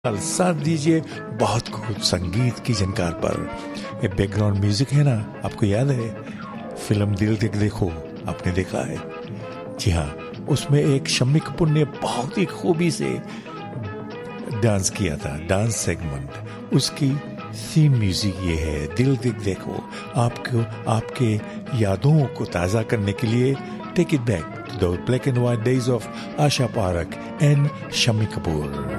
साथ दीजिए बहुत कुछ संगीत की झनकार पर। ये बैकग्राउंड म्यूजिक है ना, आपको याद है फिल्म दिल दिख देखो, आपने देखा है? जी हाँ, उसमें एक शम्मी कपूर ने बहुत ही खूबी से डांस किया था, डांस सेगमेंट। उसकी थीम म्यूजिक ये है, दिल दिख देखो। आपको आपके यादों को ताज़ा करने के लिए take it back to the black and white days of Asha park and Shammi Kapoor.